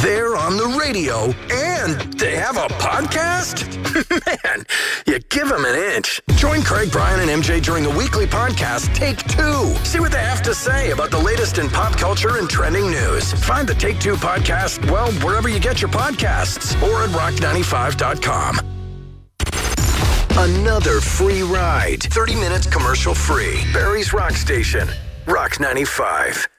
They're on the radio, and they have a podcast? Man, you give them an inch. Join Craig, Brian, and MJ during the weekly podcast, Take Two. See what they have to say about the latest in pop culture and trending news. Find the Take Two podcast, well, wherever you get your podcasts, or at rock95.com. Another free ride. 30 minutes commercial free. Barry's Rock Station. Rock 95.